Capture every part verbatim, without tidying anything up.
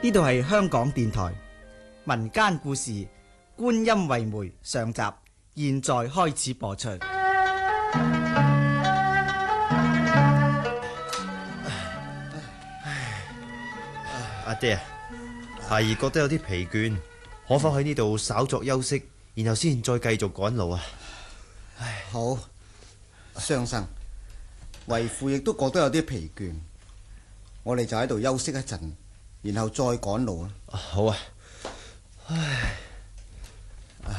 呢度係香港電台民間故事《觀音為媒》上集，現在開始播出。 阿爹啊，孩兒覺得有啲疲倦，可否喺呢度稍作休息，然後先再繼續趕路啊？ 唉，好，雙生，為父亦都覺得有啲疲倦，我哋就喺度休息一陣，然後再趕路啊！ 好啊，唉，唉，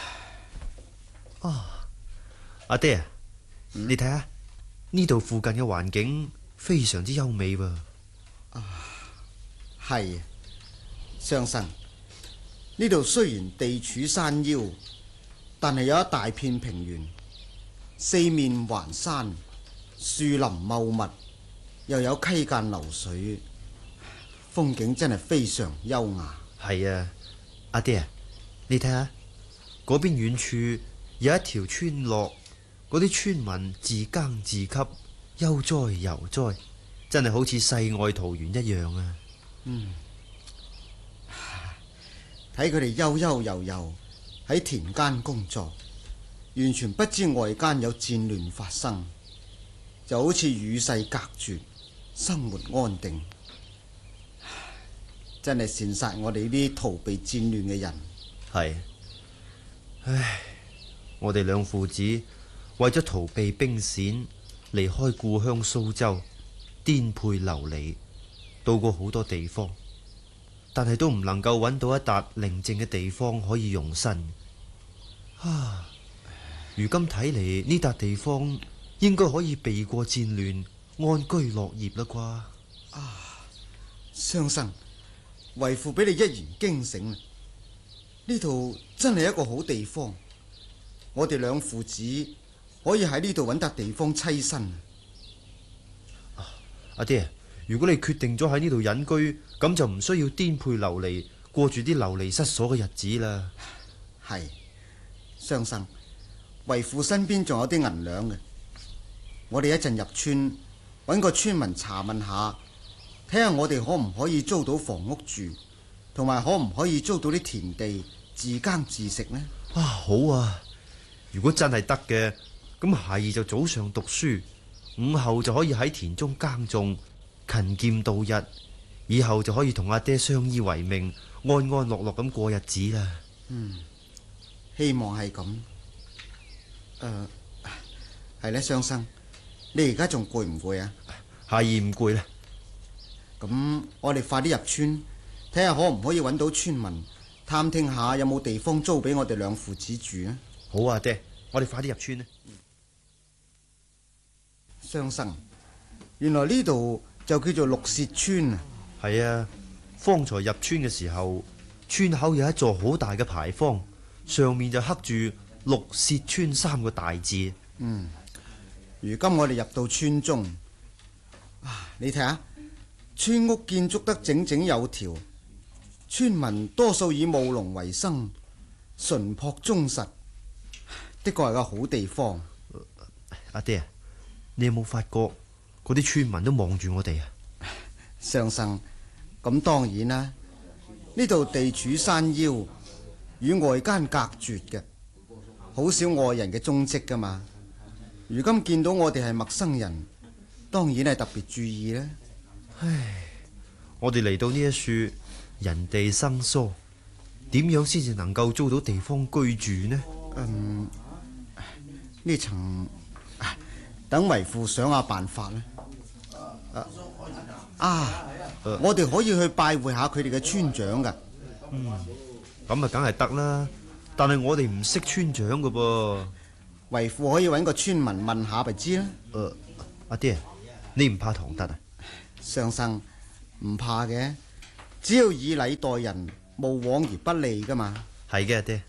啊，阿爹啊，嗯、你睇下呢度附近嘅環境非常之優美噃。 啊，係，雙生，呢度雖然地處山腰，但係有一大片平原，四面環山，樹林茂密，又有溪澗流水，風景真係非常優雅。 係啊，阿爹啊，你睇下嗰邊遠處有一條村落，嗰啲村民自耕自給，悠哉悠哉，真係好似世外桃源一樣啊！ 嗯，睇佢哋悠悠悠悠喺田間工作，完全不知外間有戰亂發生，就好似與世隔絕，生活安定。真係羨煞我哋呢啲逃避戰亂嘅人。 係，唉，我哋兩父子為咗逃避兵險，離開故鄉蘇州，顛沛流離，到過好多地方，但係都唔能夠揾到一笪寧靜嘅地方可以容身。啊，如今睇嚟呢笪地方應該可以避過戰亂，安居樂業啦啩？ 啊，雙生，為父俾你一言驚醒啦！呢度真係一個好地方，我哋兩父子可以喺呢度揾笪地方棲身。 啊，阿爹，如果你決定咗喺呢度隱居，咁就唔需要顛沛流離，過住啲流離失所嘅日子啦。 係，雙生，為父身邊仲有啲銀兩嘅，我哋一陣入村揾個村民查問下，睇下我哋可唔可以租到房屋住，同埋可唔可以租到啲田地自耕自食呢？ 啊，好啊！如果真係得嘅，咁孩兒就早上讀書，午後就可以喺田中耕種，勤儉度日，以後就可以同阿爹相依為命，安安樂樂咁過日子啦。 嗯，希望係咁。誒、呃，係咧，雙生，你而家仲攰唔攰啊？ 孩兒唔攰啦。 咁我哋快啲入村，睇下可唔可以揾到村民，探聽下有冇地方租俾我哋兩父子住啊！ 好啊，爹，我哋快啲入村啦。 雙生，原來呢度就叫做綠屑村啊！ 係啊，方才入村嘅時候，村口有一座好大嘅牌坊，上面就刻住綠屑村三個大字。 嗯，如今我哋入到村中，啊，你睇下，村屋建築得整整有條，村民多數以務農為生，淳樸忠實，的確係個好地方。 阿爹，你有冇發覺嗰啲村民都望住我哋啊？ 雙生，咁當然啦，呢度地處山腰，與外間隔絕嘅，好少外人嘅蹤跡噶嘛。如今見到我哋係陌生人，當然係特別注意啦。 唉，我哋嚟到呢一處，人地生疏，點樣先至能夠租到地方居住呢？ 嗯，呢層，等為父想下辦法啦。啊，啊我哋可以去拜會下佢哋嘅村長噶。 嗯，咁啊，梗係得啦。但係我哋唔識村長噶噃。 為父可以揾個村民問下咪知啦。 誒、呃，阿爹，你唔怕唐突啊？ 雙生唔怕嘅，只要以禮待人，無往而不利噶嘛。 係嘅，阿爹。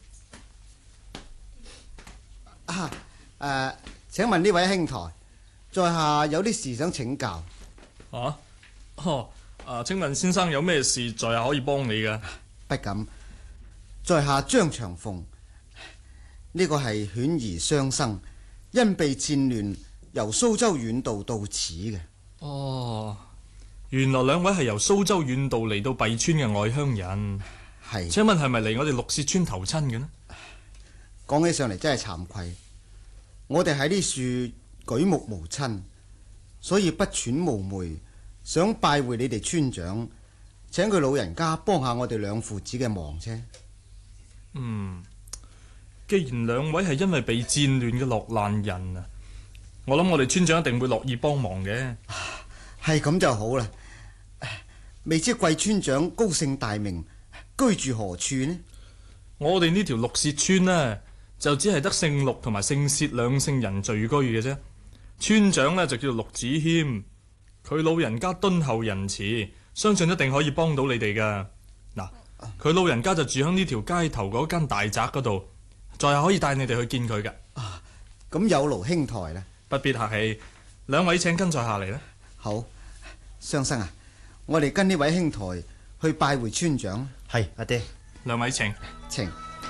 啊，誒、呃，請問呢位兄台，在下有啲事想請教。 啊？哦，啊，請問先生有咩事在下可以幫你嘅？ 不敢，在下張長鳳，呢個係犬兒雙生，因被戰亂由蘇州遠道到此嘅。 哦。 原來兩位係由蘇州遠道嚟到弊村嘅外鄉人。 係。 請問係咪嚟我哋綠屑村投親嘅呢？ 講起上嚟真係慚愧，我哋喺呢處舉目無親，所以不揣冒昧，想拜會你哋村長，請佢老人家幫下我哋兩父子嘅忙啫。 嗯，既然兩位係因為被戰亂嘅落難人啊，我諗我哋村長一定會樂意幫忙嘅。 係咁就好啦。未知貴村長高姓大名，居住何處呢？ 我哋呢條綠屑村呢，就只係得姓陸同埋姓薛兩姓人聚居嘅啫。村長呢，就叫做陸子謙，佢老人家敦厚仁慈，相信一定可以幫到你哋噶。嗱，佢老人家就住喺呢條街頭嗰間大宅嗰度，在下可以帶你哋去見佢噶。 啊，咁有勞兄台啦。 不必客氣，兩位請跟在下嚟啦。 好，雙生啊，我哋跟呢位兄台去拜會村長。 係，阿爹。 兩位請。 請。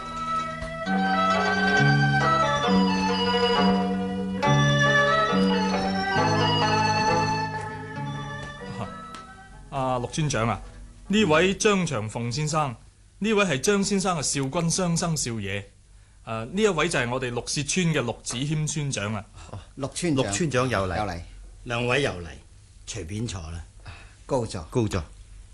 阿陸村長啊，呢位張長鳳先生，呢位係張先生嘅少君雙生少爺。誒、呃，呢一位就係我哋綠屑村嘅陸子謙村長啊。 陸村長， 陸村長又嚟， 又嚟， 兩位又嚟，隨便坐啦。 高座， 高座。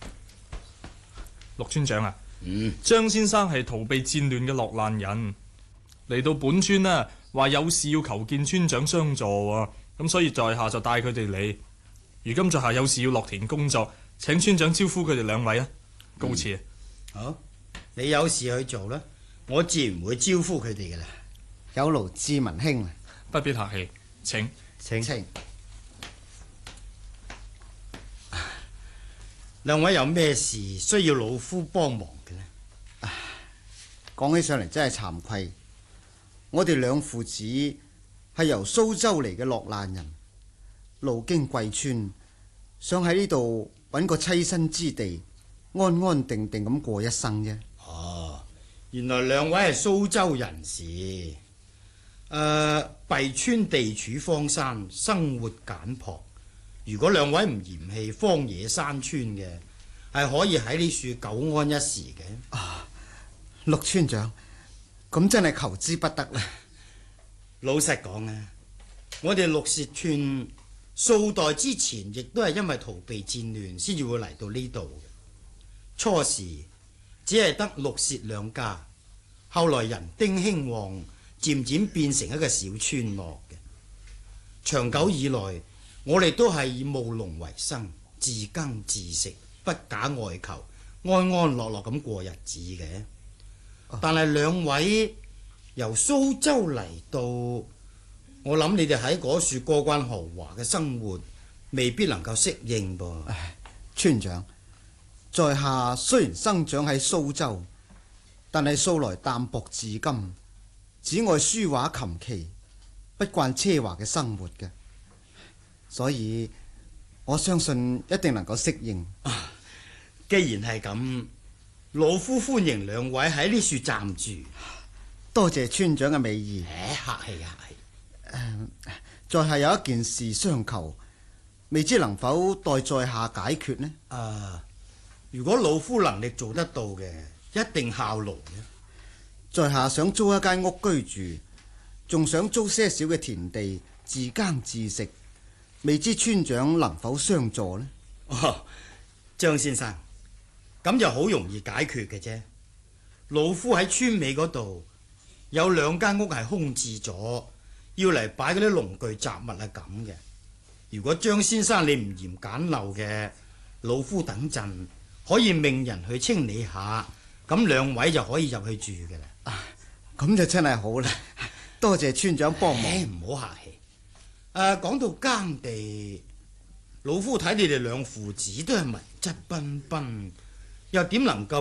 陸村長啊， 嗯， 張先生係逃避戰亂嘅落難人，嚟到本村呢，話有事要求見村長相助喎，咁所以在下就帶佢哋嚟。如今在下有事要落田工作，請村長招呼佢哋兩位啊。告辭。 嗯、好，你有事去做啦，我自然會招呼佢哋嘅啦。 有勞志文兄啦。 不必客氣，請請。 請。 兩位有咩事需要老夫幫忙嘅呢？ 講起上嚟真係慚愧，我哋兩父子係由蘇州嚟嘅落難人，路經貴村，想喺呢度揾個棲身之地，安安定定咁過一生啫。 哦，原來兩位係蘇州人士。誒、呃，弊村地處荒山，生活簡樸。如果兩位唔嫌棄荒野山村嘅，係可以喺呢處久安一時嘅。 啊，陸村長，咁真係求之不得啦。 老實講啊，我哋綠屑村數代之前亦都係因為逃避戰亂，先至會嚟到呢度嘅。初時只係得綠屑兩家，後來人丁興旺，漸漸變成一個小村落嘅。長久以來，我哋都係以務農為生，自耕自食，不假外求，安安樂樂咁過日子嘅。但係兩位由蘇州嚟到，我諗你哋喺嗰處過慣豪華嘅生活，未必能夠適應噃。 村長，在下雖然生長喺蘇州，但係素來淡薄至今，只愛書畫琴棋，不慣奢華嘅生活嘅。所以我相信一定能夠適應。 啊，既然係咁，老夫歡迎兩位喺呢處暫住。 多謝村長嘅美意。 誒，客氣客氣。 呃，在下有一件事相求，未知能否待在下解決呢？ 啊，如果老夫能力做得到嘅，一定效勞嘅。 在下想租一間屋居住，仲想租些少嘅田地自耕自食。未知村長能否相助呢？ 哦，張先生，咁就好容易解決嘅啫。老夫喺村尾嗰度有兩間屋係空置咗，要嚟擺嗰啲農具雜物啊咁嘅。如果張先生你唔嫌簡陋嘅，老夫等陣可以命人去清理下，咁兩位就可以入去住嘅啦。 啊，咁就真係好啦，多謝村長幫忙。 唔好客氣。誒、啊，講到耕地，老夫睇你哋兩父子都係文質彬彬，又點能夠